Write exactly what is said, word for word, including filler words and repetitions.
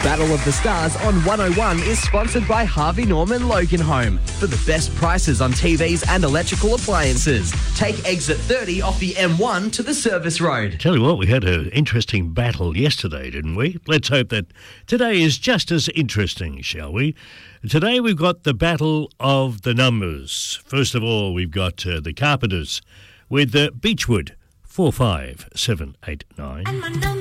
Battle of the Stars on one oh one is sponsored by Harvey Norman Logan Home for the best prices on T Vs and electrical appliances. Take exit thirty off the M one to the service road. Tell you what, we had an interesting battle yesterday, didn't we? Let's hope that today is just as interesting, shall we? Today we've got the battle of the numbers. First of all, we've got uh, the Carpenters with uh, Beechwood four five seven eight nine.